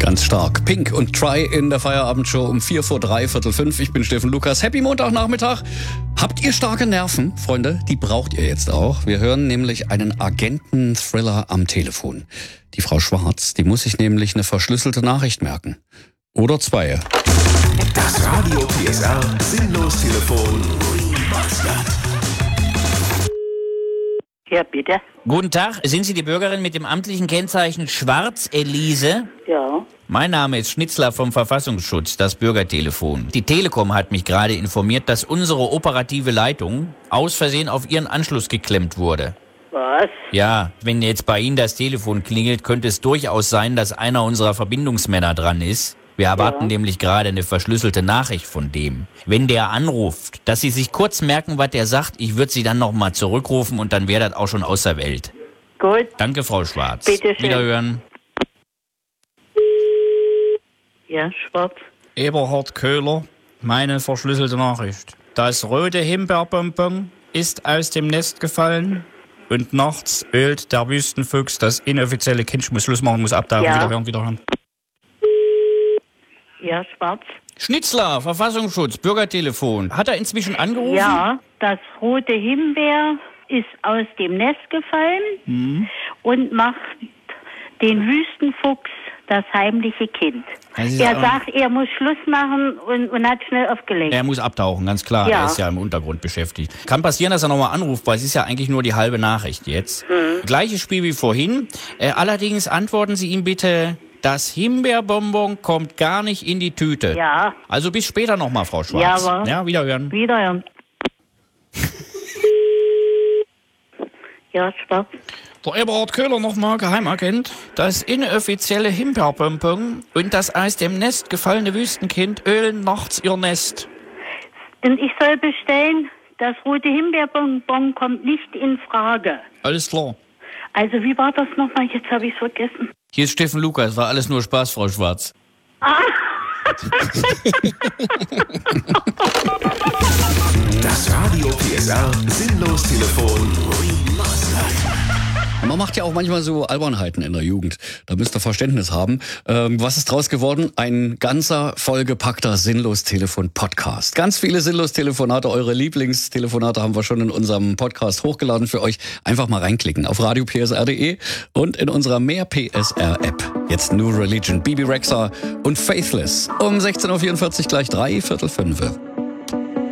Ganz stark. Pink und Try in der Feierabendshow um 4 vor 3, Viertel 5. Ich bin Steffen Lukas. Happy Montagnachmittag. Habt ihr starke Nerven, Freunde? Die braucht ihr jetzt auch. Wir hören nämlich einen Agenten-Thriller am Telefon. Die Frau Schwarz, die muss sich nämlich eine verschlüsselte Nachricht merken. Oder zwei. Das Radio PSR Sinnlos-Telefon. Ja, bitte. Guten Tag, sind Sie die Bürgerin mit dem amtlichen Kennzeichen Schwarz, Elise? Ja. Mein Name ist Schnitzler vom Verfassungsschutz, das Bürgertelefon. Die Telekom hat mich gerade informiert, dass unsere operative Leitung aus Versehen auf Ihren Anschluss geklemmt wurde. Was? Ja, wenn jetzt bei Ihnen das Telefon klingelt, könnte es durchaus sein, dass einer unserer Verbindungsmänner dran ist. Wir erwarten nämlich gerade eine verschlüsselte Nachricht von dem. Wenn der anruft, dass Sie sich kurz merken, was der sagt, ich würde Sie dann nochmal zurückrufen und dann wäre das auch schon aus der Welt. Gut. Danke, Frau Schwarz. Bitte schön. Wiederhören. Ja, Schwarz. Eberhard Köhler, meine verschlüsselte Nachricht. Das rote Himbeerbonbon ist aus dem Nest gefallen und nachts ölt der Wüstenfuchs das inoffizielle Kind. Ich muss Schluss machen, muss abtauchen. Ja. Wiederhören. Ja, Schwarz. Schnitzler, Verfassungsschutz, Bürgertelefon. Hat er inzwischen angerufen? Ja, das rote Himbeer ist aus dem Nest gefallen und macht den Wüstenfuchs das heimliche Kind. Er sagt, er muss Schluss machen und hat schnell aufgelegt. Er muss abtauchen, ganz klar. Ja. Er ist ja im Untergrund beschäftigt. Kann passieren, dass er nochmal anruft, weil es ist ja eigentlich nur die halbe Nachricht jetzt. Gleiches Spiel wie vorhin. Allerdings antworten Sie ihm bitte, das Himbeerbonbon kommt gar nicht in die Tüte. Ja. Also bis später nochmal, Frau Schwarz. Ja, aber Ja, wiederhören. Wiederhören. Ja, Schwarz. Der Eberhard Köhler nochmal, Geheimagent. Das inoffizielle Himbeerbonbon und das aus dem Nest gefallene Wüstenkind ölen nachts ihr Nest. Und ich soll bestellen, das rote Himbeerbonbon kommt nicht in Frage. Alles klar. Also wie war das nochmal? Jetzt habe ich es vergessen. Hier ist Steffen Lukas, war alles nur Spaß, Frau Schwarz. Das Radio PSR Sinnlos-Telefon. Man macht ja auch manchmal so Albernheiten in der Jugend. Da müsst ihr Verständnis haben. Was ist draus geworden? Ein ganzer, vollgepackter Sinnlos-Telefon-Podcast. Ganz viele Sinnlos-Telefonate, eure Lieblingstelefonate haben wir schon in unserem Podcast hochgeladen für euch. Einfach mal reinklicken auf radiopsr.de und in unserer Mehr PSR-App. Jetzt New Religion, Bibi Rexha und Faithless. Um 16.44 Uhr gleich 3, Viertel 5.